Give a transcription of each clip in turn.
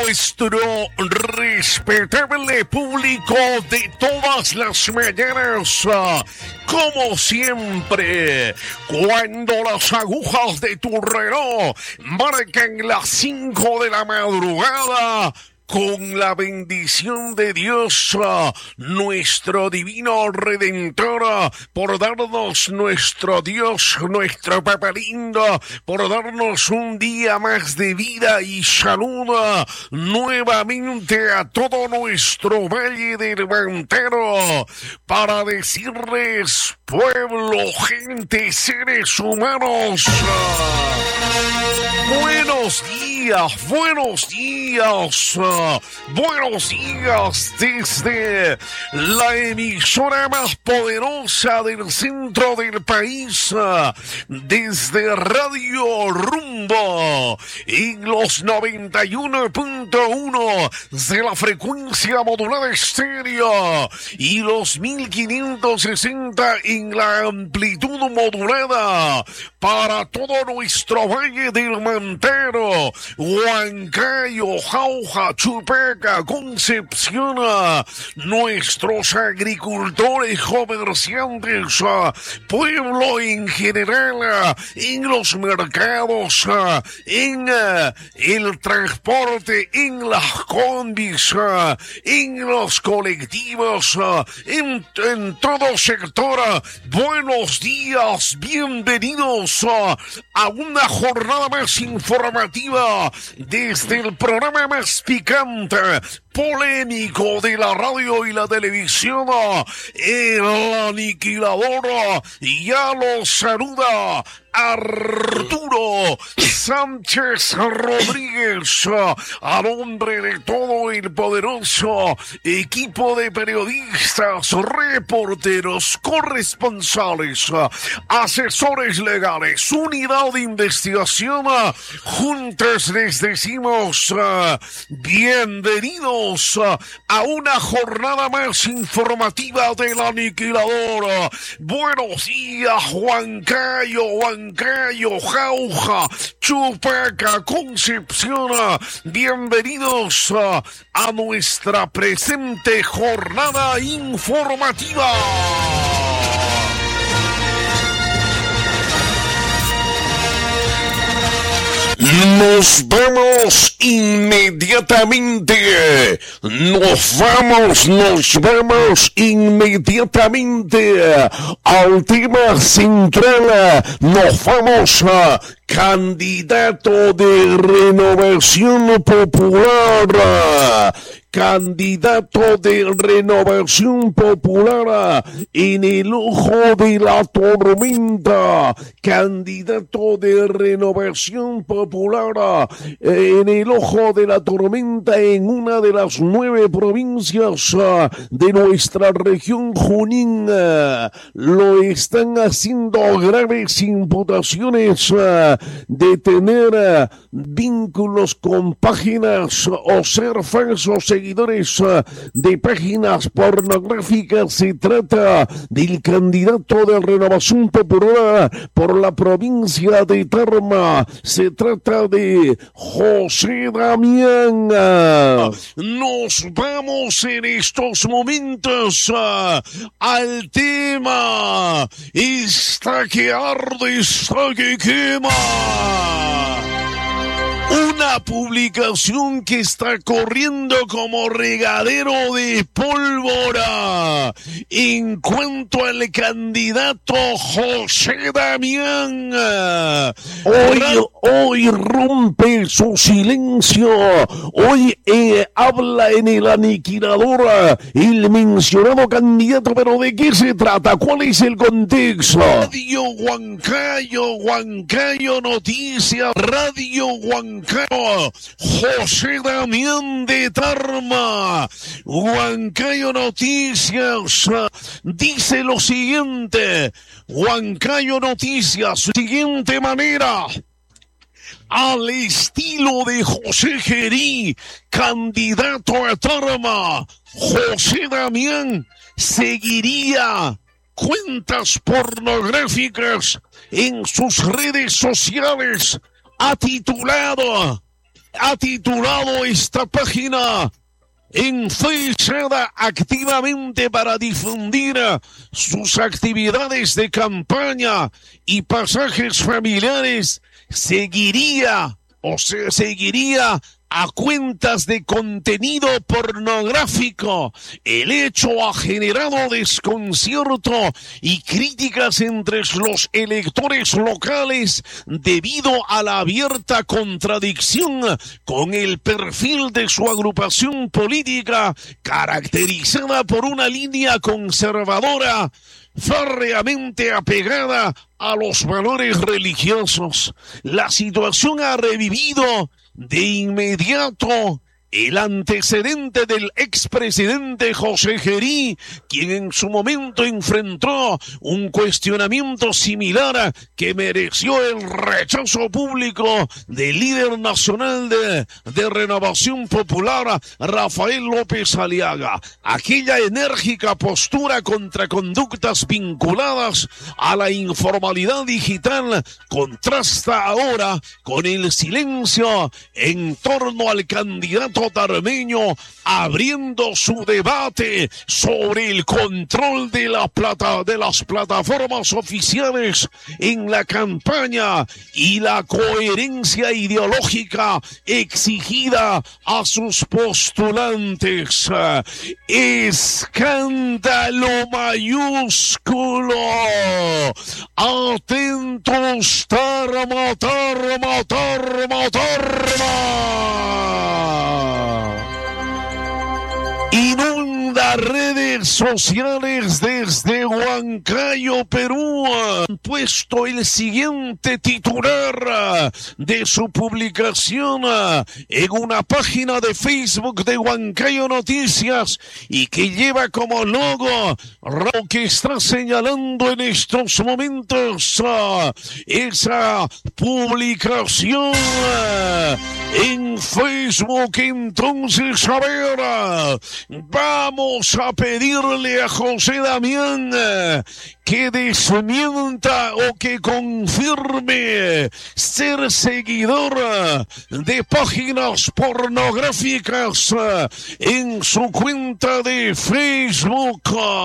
nuestro respetable público de todas las mañanas, como siempre, cuando las agujas de tu reloj marcan las 5 de la madrugada, con la bendición de Dios, nuestro divino Redentor, por darnos nuestro Dios, nuestro Papa lindo, por darnos un día más de vida y salud, nuevamente a todo nuestro Valle del Mantero, para decirles, pueblo, gente, seres humanos, buenos días, buenos días. Buenos días desde la emisora más poderosa del centro del país, desde Radio Rumbo en los 91.1 de la frecuencia modulada estéreo y los 1560 en la amplitud modulada para todo nuestro Valle del Mantero, Huancayo, Jauja, Chupaca, Concepción, nuestros agricultores, comerciantes, pueblo en general, en los mercados, en el transporte, en las combis, en los colectivos, en todo sector. Buenos días, bienvenidos a una jornada más informativa desde el programa más picante, polémico de la radio y la televisión, el aniquilador. Ya lo saluda Arturo Sánchez Rodríguez, a nombre de todo el poderoso equipo de periodistas, reporteros, corresponsales, asesores legales, unidad de investigación. Juntos les decimos bienvenidos a una jornada más informativa del aniquilador. Buenos días, Huancayo, Jauja, Chupaca, Concepción. Bienvenidos a nuestra presente jornada informativa. Nos vamos inmediatamente. Nos vamos inmediatamente al tema central. Nos vamos a candidato de Renovación Popular. Candidato de Renovación Popular en el ojo de la tormenta. Candidato de Renovación Popular en el ojo de la tormenta en una de las 9 provincias de nuestra región Junín. Lo están haciendo graves imputaciones de tener vínculos con páginas o ser falsos seguidores de páginas pornográficas. Se trata del candidato de Renovación Popular por la provincia de Tarma. Se trata de José Damián. Nos vamos en estos momentos al tema. Esta que arde, esta que quema. Una publicación que está corriendo como regadero de pólvora en cuanto al candidato José Damián. Hoy rompe su silencio. Hoy habla en el aniquilador el mencionado candidato. ¿Pero de qué se trata? ¿Cuál es el contexto? Radio Huancayo Noticias, Radio Huancayo. José Damián de Tarma, Huancayo Noticias, dice lo siguiente. Huancayo Noticias, siguiente manera. Al estilo de José Gerí, candidato a Tarma, José Damián seguiría cuentas pornográficas en sus redes sociales. Ha titulado ha titulado esta página enfechada activamente para difundir sus actividades de campaña y pasajes familiares, seguiría a cuentas de contenido pornográfico. El hecho ha generado desconcierto y críticas entre los electores locales debido a la abierta contradicción con el perfil de su agrupación política, caracterizada por una línea conservadora férreamente apegada a los valores religiosos. La situación ha revivido de inmediato el antecedente del expresidente José Gerí, quien en su momento enfrentó un cuestionamiento similar que mereció el rechazo público del líder nacional de Renovación Popular, Rafael López Aliaga. Aquella enérgica postura contra conductas vinculadas a la informalidad digital contrasta ahora con el silencio en torno al candidato Tarmeño, abriendo su debate sobre el control de las plataformas oficiales en la campaña y la coherencia ideológica exigida a sus postulantes. Escándalo mayúsculo. Atentos, matar. Inunda redes sociales desde Huancayo, Perú. Han puesto el siguiente titular de su publicación en una página de Facebook de Huancayo Noticias y que lleva como logo lo que está señalando en estos momentos esa publicación en Facebook. Entonces, a ver, vamos a pedirle a José Damián que desmienta o que confirme ser seguidor de páginas pornográficas en su cuenta de Facebook.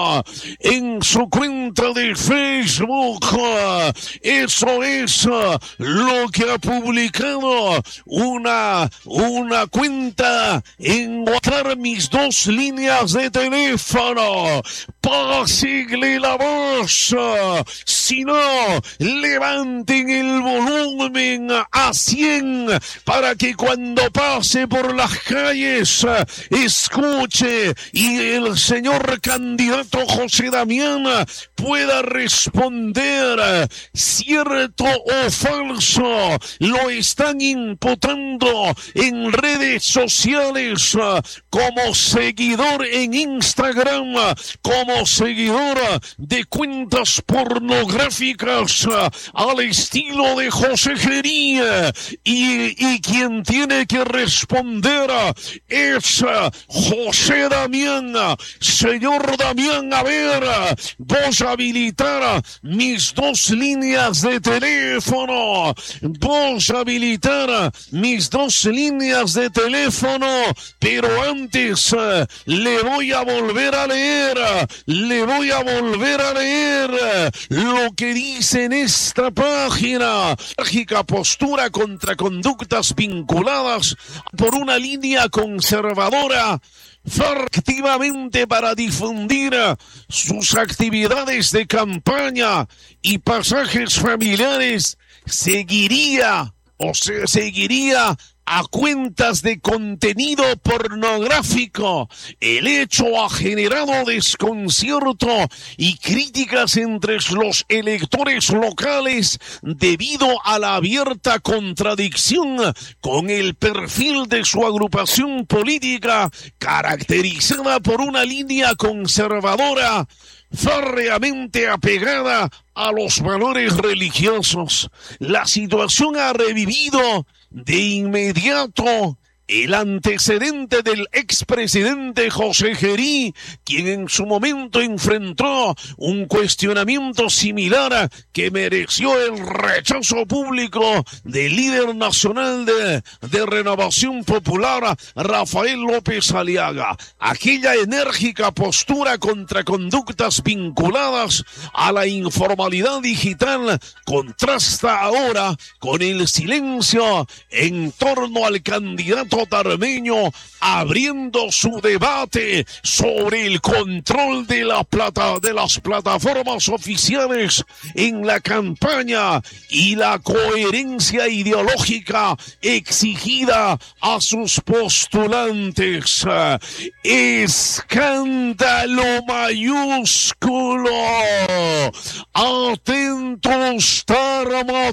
Eso es lo que ha publicado una cuenta en WhatsApp. Mis dos líneas de teléfono. Pásenle la voz. Si no, levanten el volumen a 100 para que cuando pase por las calles escuche y el señor candidato José Damián pueda responder cierto o falso. Lo están imputando en redes sociales como seguidor en Instagram, como seguidor de cuentas pornográficas al estilo de José Gerí, y quien tiene que responder es José Damián. Señor Damián, a ver, vos habilitar mis dos líneas de teléfono. Pero antes le voy a volver a leer lo que dice en esta página. Enérgica postura contra conductas vinculadas por una línea conservadora activamente para difundir sus actividades de campaña y pasajes familiares, seguiría a cuentas de contenido pornográfico. El hecho ha generado desconcierto y críticas entre los electores locales debido a la abierta contradicción con el perfil de su agrupación política, caracterizada por una línea conservadora férreamente apegada a los valores religiosos. La situación ha revivido de inmediato el antecedente del expresidente José Gerí, quien en su momento enfrentó un cuestionamiento similar que mereció el rechazo público del líder nacional de Renovación Popular, Rafael López Aliaga. Aquella enérgica postura contra conductas vinculadas a la informalidad digital contrasta ahora con el silencio en torno al candidato tarmeño, abriendo su debate sobre el control de las plataformas oficiales en la campaña y la coherencia ideológica exigida a sus postulantes. Escándalo mayúsculo. Atentos, tarma.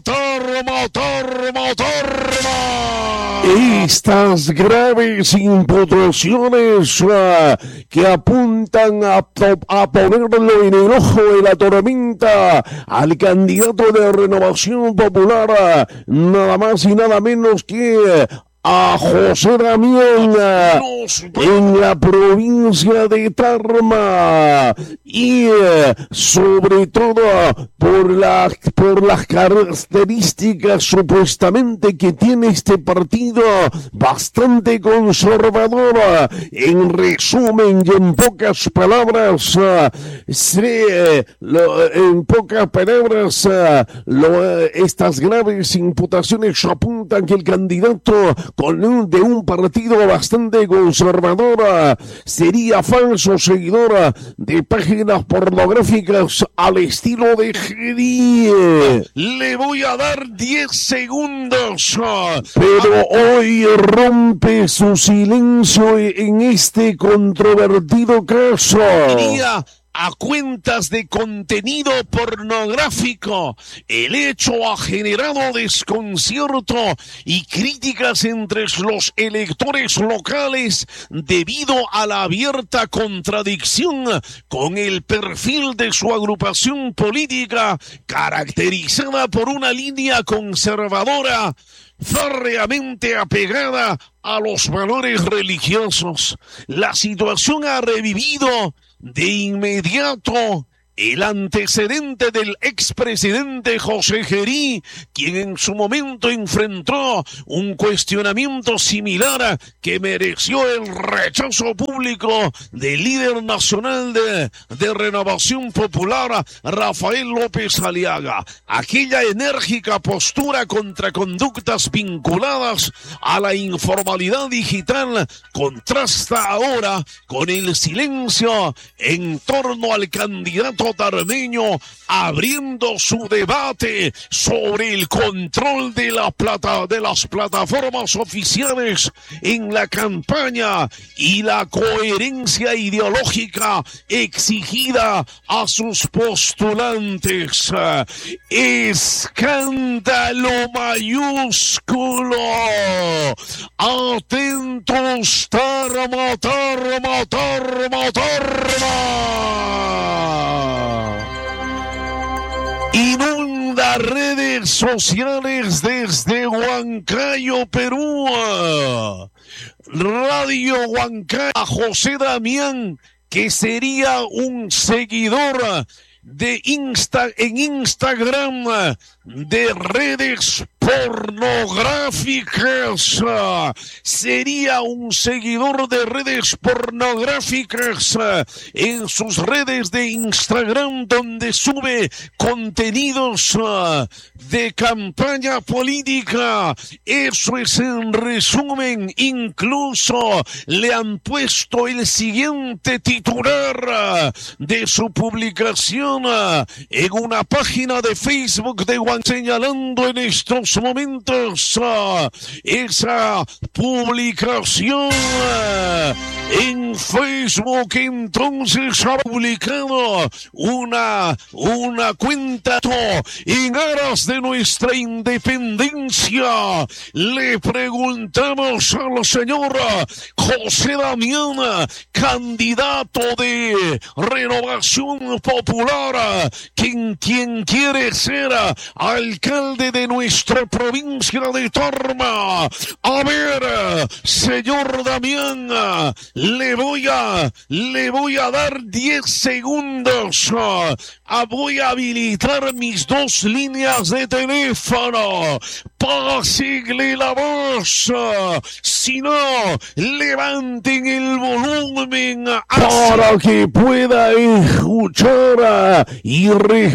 Estas graves imputaciones que apuntan a ponerlo en el ojo de la tormenta al candidato de Renovación Popular, nada más y nada menos que a José Damián en la provincia de Tarma, y sobre todo por las características supuestamente que tiene este partido bastante conservador. En resumen y en pocas palabras, estas graves imputaciones apuntan que el candidato de un partido bastante conservador sería falso seguidor de páginas pornográficas al estilo de Gerí. Le voy a dar 10 segundos. Pero hoy rompe su silencio en este controvertido caso. A cuentas de contenido pornográfico. El hecho ha generado desconcierto y críticas entre los electores locales debido a la abierta contradicción con el perfil de su agrupación política, caracterizada por una línea conservadora férreamente apegada a los valores religiosos. La situación ha revivido de inmediato el antecedente del expresidente José Gerí, quien en su momento enfrentó un cuestionamiento similar que mereció el rechazo público del líder nacional de Renovación Popular, Rafael López Aliaga. Aquella enérgica postura contra conductas vinculadas a la informalidad digital contrasta ahora con el silencio en torno al candidato tarmeño, abriendo su debate sobre el control de las plataformas oficiales en la campaña y la coherencia ideológica exigida a sus postulantes. Escándalo mayúsculo. Atentos, tarma. Inunda redes sociales desde Huancayo, Perú. Radio Huancayo. A José Damián, que sería un seguidor en Instagram de redes pornográficas. Sería un seguidor de redes pornográficas en sus redes de Instagram, donde sube contenidos de campaña política. Eso es en resumen. Incluso le han puesto el siguiente titular de su publicación en una página de Facebook de Juan, señalando en estos momentos esa publicación en Facebook. Entonces ha publicado una cuenta en aras de nuestra independencia. Le preguntamos al señor José Damián, candidato de Renovación Popular, quien quiere ser alcalde de nuestro provincia de Tarma. A ver, señor Damián, le voy a dar 10 segundos. Voy a habilitar mis 2 líneas de teléfono. Pásenle la voz. Si no, levanten el volumen para que pueda escuchar y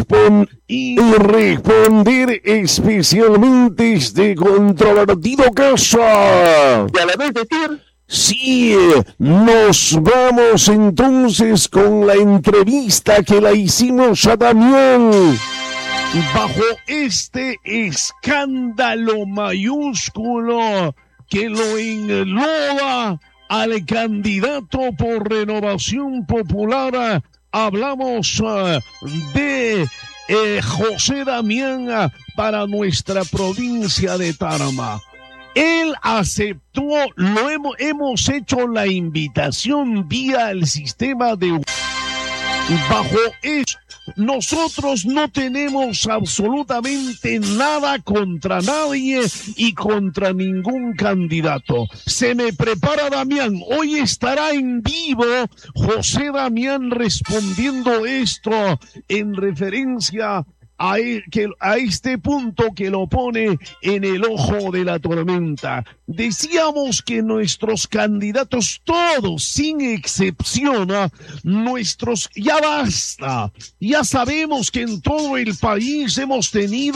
responder especialmente este controvertido caso. ¿Ya la ves decir? Sí, nos vamos entonces con la entrevista que la hicimos a Damián. Bajo este escándalo mayúsculo que lo engloba al candidato por Renovación Popular, hablamos de José Damián para nuestra provincia de Tarma. Él aceptó, hemos hecho la invitación vía el sistema de... Bajo eso, nosotros no tenemos absolutamente nada contra nadie y contra ningún candidato. Se me prepara Damián, hoy estará en vivo José Damián respondiendo esto en referencia a este punto que lo pone en el ojo de la tormenta. Decíamos que nuestros candidatos, todos sin excepción, ya basta. Ya sabemos que en todo el país hemos tenido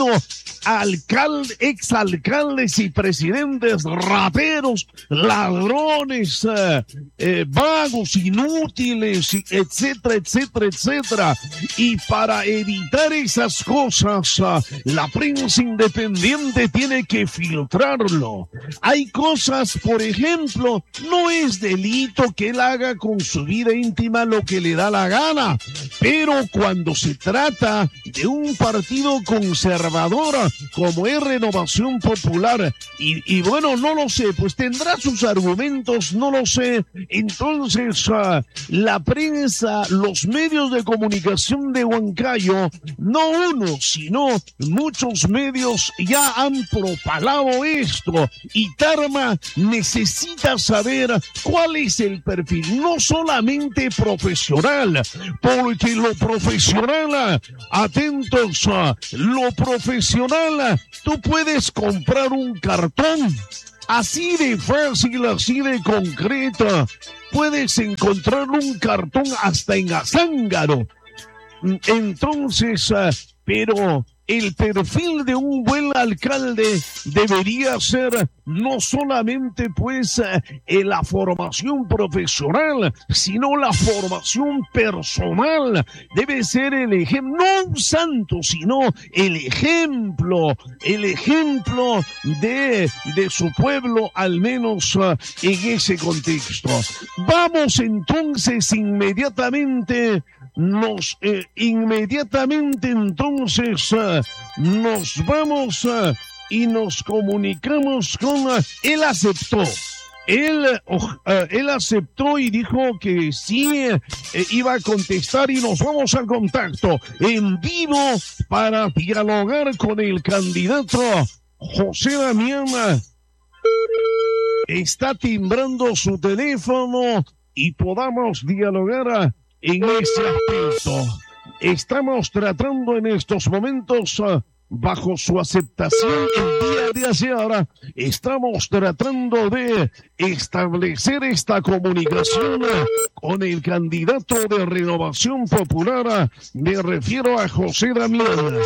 exalcaldes y presidentes rateros, ladrones, vagos, inútiles, etcétera, etcétera, etcétera. Y para evitar esas cosas, la prensa independiente tiene que filtrarlo. Hay cosas, por ejemplo, no es delito que él haga con su vida íntima lo que le da la gana, pero cuando se trata de un partido conservador como es Renovación Popular, y bueno, no lo sé, pues tendrá sus argumentos, no lo sé. Entonces, la prensa, los medios de comunicación de Huancayo, no uno, sino muchos medios ya han propalado esto, y Tarma necesita saber cuál es el perfil, no solamente profesional, porque lo profesional, atentos, lo profesional, tú puedes comprar un cartón. Así de fácil, así de concreto, puedes encontrar un cartón hasta en Azángaro. Entonces, pero el perfil de un buen alcalde debería ser no solamente pues la formación profesional, sino la formación personal. Debe ser el ejemplo, no un santo, sino el ejemplo de su pueblo, al menos en ese contexto. Vamos entonces inmediatamente entonces nos vamos y nos comunicamos con él. Él aceptó y dijo que sí, iba a contestar, y nos vamos al contacto en vivo para dialogar con el candidato José Damián. Está timbrando su teléfono y podamos dialogar en ese aspecto. Estamos tratando en estos momentos, bajo su aceptación el día de ayer, estamos tratando de establecer esta comunicación con el candidato de Renovación Popular. Me refiero a José Damián.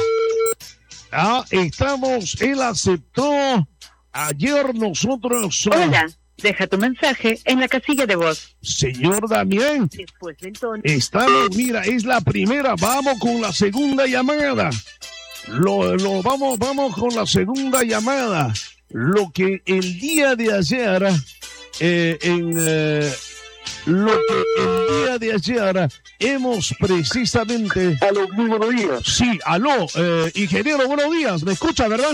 Él aceptó. Ayer nosotros... Hola. Deja tu mensaje en la casilla de voz. Señor Damián, después del tono. Mira, es la primera. Vamos con la segunda llamada. Vamos con la segunda llamada. Lo que el día de ayer, hemos precisamente... Aló, muy buenos días. Sí, aló, ingeniero, buenos días. ¿Me escucha, verdad?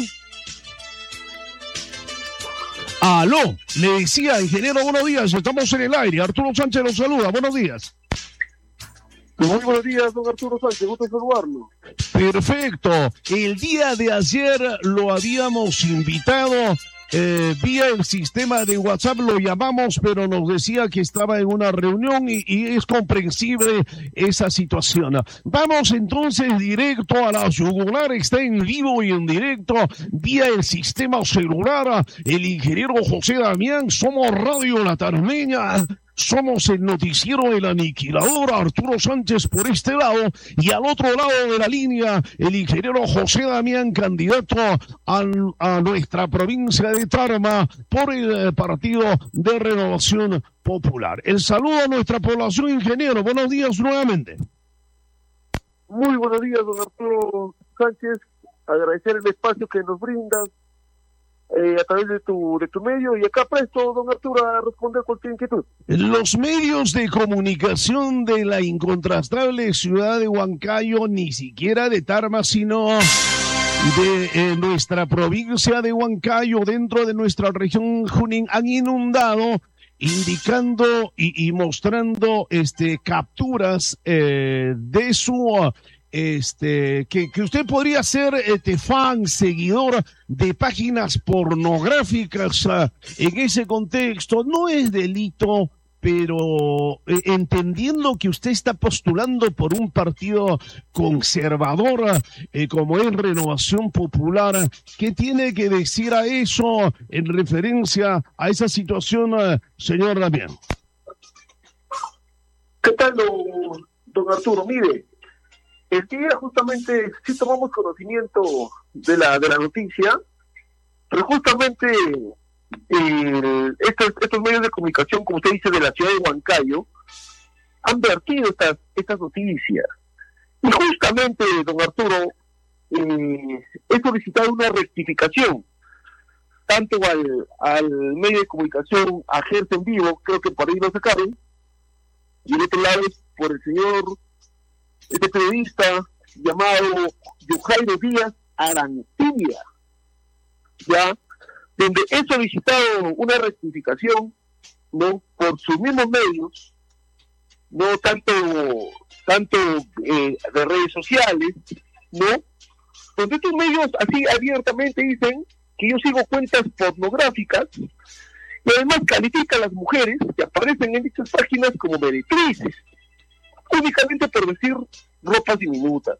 Aló, le decía, ingeniero, buenos días, estamos en el aire. Arturo Sánchez los saluda, buenos días. Muy buenos días, don Arturo Sánchez, gusto saludarlo. Perfecto. El día de ayer lo habíamos invitado vía el sistema de WhatsApp, lo llamamos, pero nos decía que estaba en una reunión y es comprensible esa situación. Vamos entonces directo a la yugular, está en vivo y en directo vía el sistema celular. El ingeniero José Damián, somos Radio La Tarmeña. Somos el noticiero del aniquilador, Arturo Sánchez por este lado, y al otro lado de la línea, el ingeniero José Damián, candidato a nuestra provincia de Tarma por el Partido de Renovación Popular. El saludo a nuestra población, ingeniero. Buenos días nuevamente. Muy buenos días, don Arturo Sánchez. Agradecer el espacio que nos brindas a través de tu medio, y acá presto, don Arturo, a responder cualquier inquietud. Los medios de comunicación de la incontrastable ciudad de Huancayo, ni siquiera de Tarma, sino de nuestra provincia de Huancayo, dentro de nuestra región Junín, han inundado indicando y mostrando capturas de su que usted podría ser fan, seguidor de páginas pornográficas. En ese contexto no es delito, pero entendiendo que usted está postulando por un partido conservador como es Renovación Popular, ¿qué tiene que decir a eso en referencia a esa situación, señor Damián? ¿Qué tal, don Arturo? Mire, el día justamente sí tomamos conocimiento de la noticia, pero justamente estos medios de comunicación, como usted dice, de la ciudad de Huancayo, han vertido estas noticias. Y justamente, don Arturo, he solicitado una rectificación, tanto al medio de comunicación, a Gersa en Vivo, creo que por ahí lo sacaron, y el otro lado es por el señor periodista llamado Yujairo Díaz Arancibia, ya, donde he solicitado una rectificación, no, por sus mismos medios, no tanto de redes sociales, no, donde estos medios así abiertamente dicen que yo sigo cuentas pornográficas y además califican a las mujeres que aparecen en dichas páginas como meretrices, únicamente por decir ropas diminutas.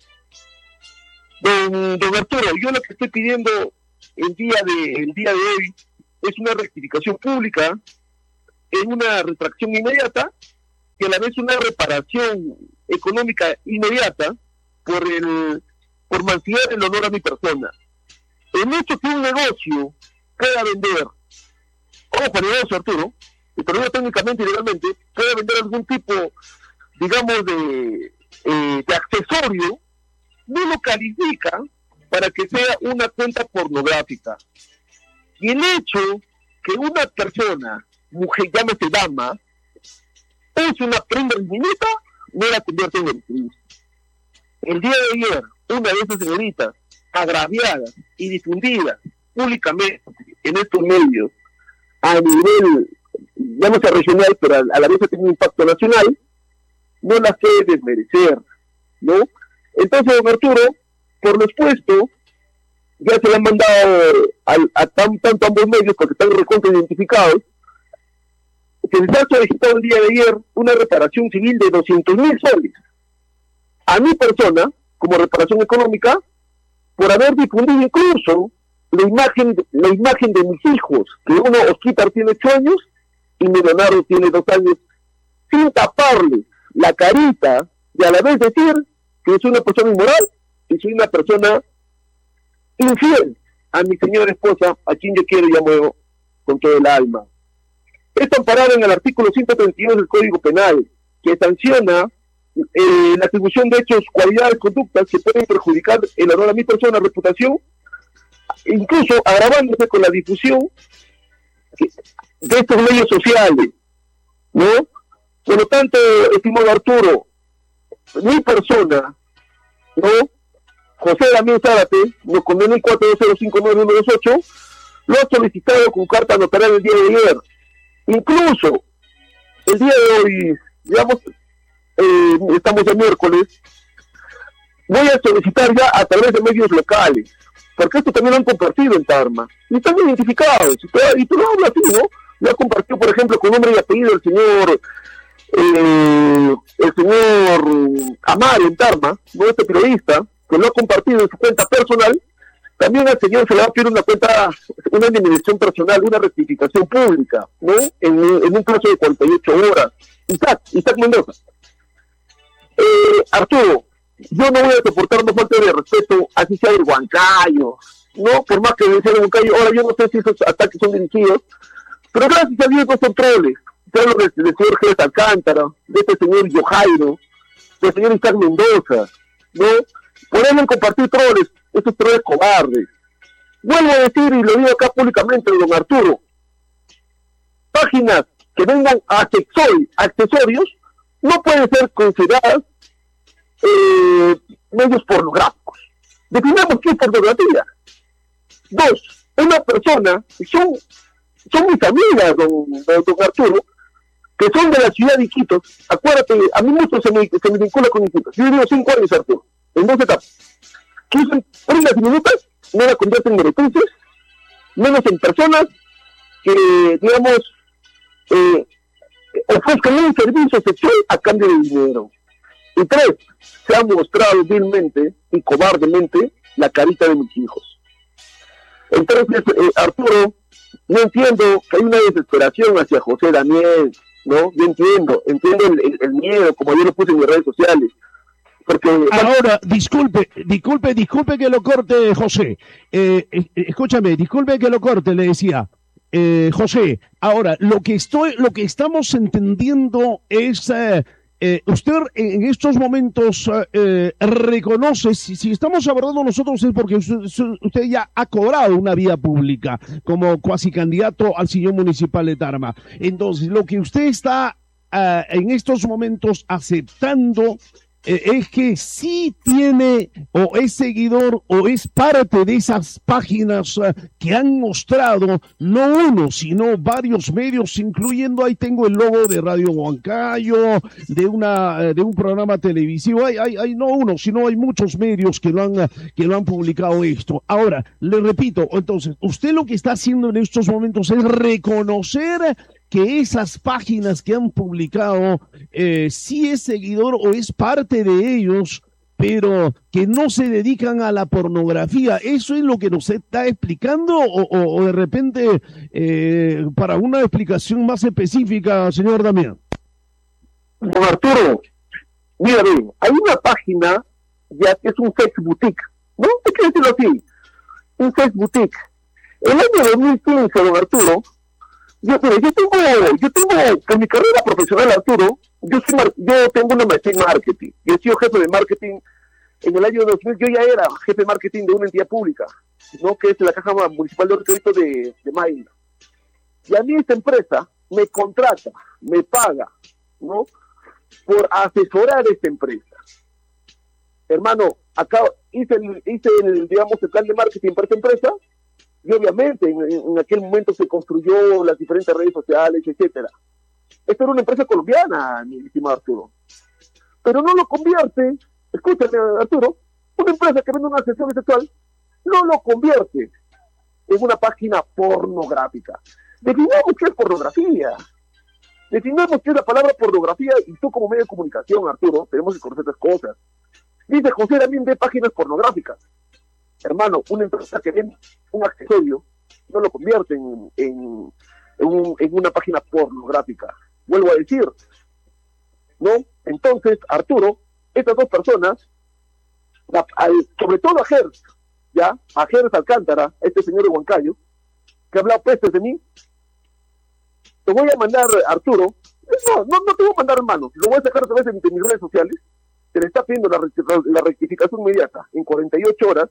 Don Arturo, yo lo que estoy pidiendo el día de hoy es una rectificación pública, es una retracción inmediata y a la vez una reparación económica inmediata por mancillar el honor a mi persona. El hecho que un negocio pueda vender, ojo, negocio, Arturo, pero no técnicamente y legalmente, pueda vender algún tipo, digamos, de accesorio, no lo califica para que sea una cuenta pornográfica. Y el hecho que una persona, mujer, llámese dama, es una prenda diminuta, no la convierte en actriz. El día de ayer, una de esas señoritas, agraviadas y difundidas públicamente en estos medios, a nivel, llámese regional, pero a la vez tiene un impacto nacional, no las puede desmerecer, ¿no? Entonces, don Arturo, por lo expuesto, ya se le han mandado tanto a ambos medios, porque están recontra identificados, que les ha solicitado el día de ayer una reparación civil de 200,000 soles a mi persona, como reparación económica, por haber difundido incluso la imagen de mis hijos, que uno, Osquitar, tiene 8 años y mi Leonardo tiene 2 años, sin taparle la carita y a la vez decir que soy una persona inmoral y soy una persona infiel a mi señora esposa, a quien yo quiero y amo con todo el alma. Esto amparado en el artículo 132 del Código Penal, que sanciona la atribución de hechos, cualidades, conductas que pueden perjudicar el honor a mi persona, reputación, incluso agravándose con la difusión de estos medios sociales, ¿no? Por lo tanto, estimado Arturo, mi persona, ¿no? José Damián Zárate, nos condenó el 42059128, lo ha solicitado con carta notarial el día de ayer. Incluso, el día de hoy, digamos, estamos el miércoles, voy a solicitar ya a través de medios locales, porque esto también lo han compartido en Tarma, y están identificados, y tú lo hablas así, ¿no? Lo ha compartido, por ejemplo, con nombre y apellido el señor Amar en Tarma, ¿no? Este periodista, que lo ha compartido en su cuenta personal. También al señor se le va a pedir una indemnización personal, una rectificación pública, ¿no? En un plazo de 48 horas. Isaac Mendoza. Arturo, yo no voy a soportar más falta de respeto, así sea el Huancayo, ¿no? Por más que sea el Huancayo, ahora yo no sé si esos ataques son dirigidos, pero gracias a Dios no son troles. Te hablo del señor Jerez Alcántara, de este señor Yojairo, del señor Isaac Mendoza, ¿no? Podemos compartir troles, esos troles cobardes. Vuelvo a decir, y lo digo acá públicamente, don Arturo, páginas que vengan accesorios no pueden ser consideradas medios pornográficos. Definamos qué es pornografía. Dos, una persona, son mis amigas, don Arturo, que son de la ciudad de Iquitos. Acuérdate, a mí mucho se me vincula con Iquitos. Yo vivo 5 años, Arturo, en 2 etapas. Que usan primas diminutas, no la convierten en meretrices, menos en personas que, digamos, ofrezcan un servicio sexual a cambio de dinero. Y 3, se ha mostrado vilmente y cobardemente la carita de mis hijos. Entonces, Arturo, yo entiendo que hay una desesperación hacia José Daniel, ¿no? Yo entiendo el miedo, como yo lo puse en mis redes sociales. Porque ahora, disculpe que lo corte, José. Escúchame, disculpe que lo corte, le decía. José, ahora, lo que estamos entendiendo es, usted en estos momentos reconoce, si estamos abordando nosotros es porque usted ya ha cobrado una vía pública como cuasi candidato al sillón municipal de Tarma. Entonces, lo que usted está en estos momentos aceptando es que sí tiene o es seguidor o es parte de esas páginas que han mostrado no uno, sino varios medios, incluyendo, ahí tengo el logo de Radio Huancayo, de un programa televisivo, hay no uno, sino hay muchos medios que lo han publicado esto. Ahora, le repito, entonces, usted lo que está haciendo en estos momentos es reconocer que esas páginas que han publicado sí es seguidor o es parte de ellos, pero que no se dedican a la pornografía. ¿Eso es lo que nos está explicando o de repente para una explicación más específica, señor Damián? Don Arturo, mira bien, hay una página ya que es un sex boutique, ¿no? Hay que decirlo así, un sex boutique. El año 2015, don Arturo, yo tengo, en mi carrera profesional, Arturo, yo tengo una maestría en marketing. Yo he sido jefe de marketing en el año 2000. Yo ya era jefe de marketing de una entidad pública, ¿no? Que es la Caja Municipal de Crédito de Maína. Y a mí esta empresa me contrata, me paga, ¿no? Por asesorar a esta empresa. Hermano, acá hice el plan de marketing para esta empresa. Y obviamente en aquel momento se construyó las diferentes redes sociales, etcétera. Esto era una empresa colombiana, mi estimado Arturo. Pero no lo convierte, escúchame Arturo, una empresa que vende una sesión sexual, no lo convierte en una página pornográfica. Definamos qué es pornografía. Definamos qué es la palabra pornografía, y tú como medio de comunicación, Arturo, tenemos que conocer estas cosas. Dice José también ve páginas pornográficas. Hermano, una empresa que vende un accesorio no lo convierte en una página pornográfica. Vuelvo a decir, ¿no? Entonces, Arturo, estas dos personas, sobre todo a Jerez Alcántara, este señor de Huancayo, que ha hablado pestes de mí, te voy a mandar, Arturo, no te voy a mandar, hermano, lo voy a sacar a través de mis redes sociales, se le está pidiendo la rectificación inmediata, en 48 horas,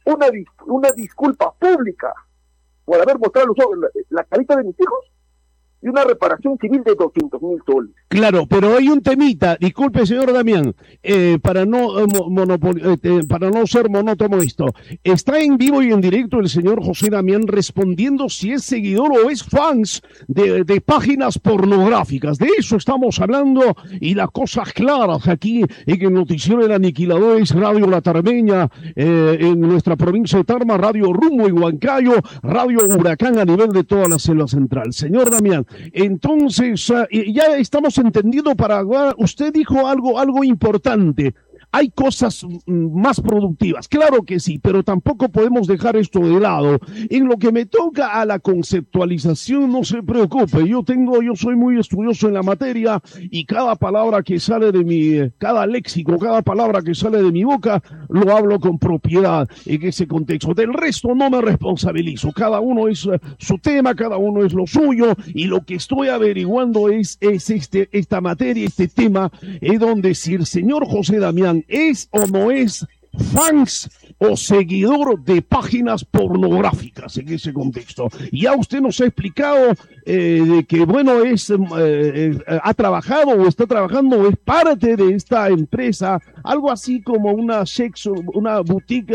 una disculpa pública por haber mostrado la carita de mis hijos, y una reparación civil de 200.000 soles. Claro, pero hay un temita, disculpe señor Damián, para no para no ser monótono esto. Está en vivo y en directo el señor José Damián respondiendo si es seguidor o es fans de páginas pornográficas. De eso estamos hablando y las cosas claras aquí en el noticiero del aniquilador es Radio La Tarmeña, en nuestra provincia de Tarma, Radio Rumbo y Huancayo, Radio Huracán a nivel de toda la selva central. Señor Damián, entonces ya estamos entendiendo para usted dijo algo importante. Hay cosas más productivas, claro que sí, pero tampoco podemos dejar esto de lado. En lo que me toca a la conceptualización, no se preocupe, yo soy muy estudioso en la materia y cada palabra que sale cada léxico, cada palabra que sale de mi boca, lo hablo con propiedad en ese contexto. Del resto no me responsabilizo, cada uno es su tema, cada uno es lo suyo y lo que estoy averiguando es esta materia, este tema, es donde si el señor José Damián ¿es o no es fans o seguidor de páginas pornográficas en ese contexto? Ya usted nos ha explicado de que, bueno, ha trabajado o está trabajando o es parte de esta empresa, algo así como una boutique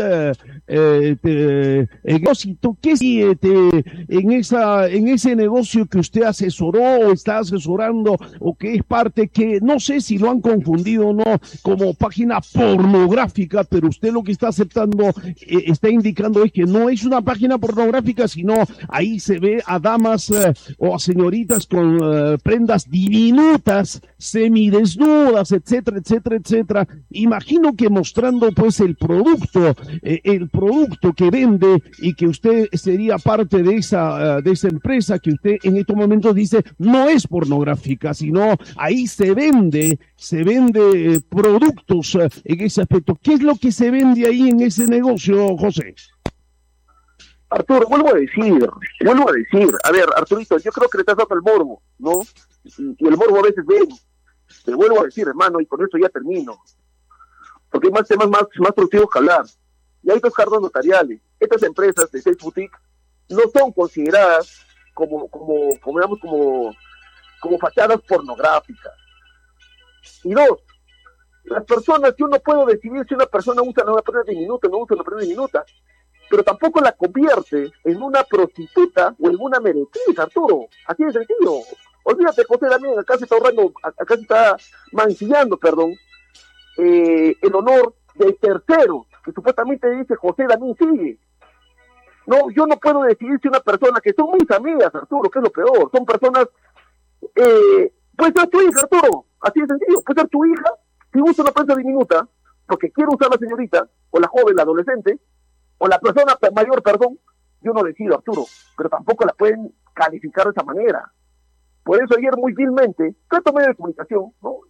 negocio. ¿Qué siete en ese negocio que usted asesoró o está asesorando o que es parte, que no sé si lo han confundido o no como página pornográfica, pero usted lo que está aceptando, está indicando es que no es una página pornográfica, sino ahí se ve a damas o a señoritas con prendas diminutas, semidesnudas, etcétera, etcétera, etcétera. Imagino que mostrando pues el producto que vende y que usted sería parte de esa empresa que usted en estos momentos dice no es pornográfica, sino ahí se vende productos en ese aspecto. ¿Qué es lo que se vende ahí en ese negocio, José? Arturo, vuelvo a decir, a ver, Arturito, yo creo que le estás dando el morbo, ¿no? Y el morbo a veces ven. Te vuelvo a decir, hermano, y con esto ya termino, porque hay más temas más productivos que hablar. Y hay dos cargos notariales. Estas empresas de Sex Boutique no son consideradas como fachadas pornográficas. Y dos, las personas, yo no puedo decidir si una persona usa una prenda diminuta o no usa una prenda diminuta, pero tampoco la convierte en una prostituta o en una meretriz, Arturo. Así de sencillo. Olvídate, José Damián, acá se está mancillando, el honor del tercero, que supuestamente dice José Damián sigue. No, yo no puedo decidir si una persona que son mis amigas, Arturo, que es lo peor, son personas, puede ser tu hija, Arturo, así de sencillo, puede ser tu hija, si usa una prenda diminuta, porque quiere usar la señorita, o la joven, la adolescente, o la persona mayor, yo no decido, Arturo, pero tampoco la pueden calificar de esa manera. Por eso ayer muy vilmente, tanto medio de comunicación, ¿no?